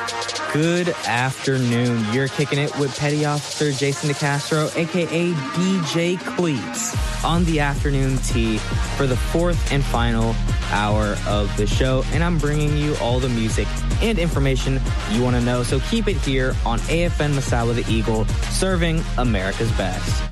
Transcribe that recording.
Good afternoon. You're kicking it with Petty Officer Jason DeCastro, a.k.a. DJ Cleats, on the afternoon tea for the fourth and final hour of the show. And I'm bringing you all the music and information you want to know. So keep it here on AFN Masawa the Eagle, serving America's best.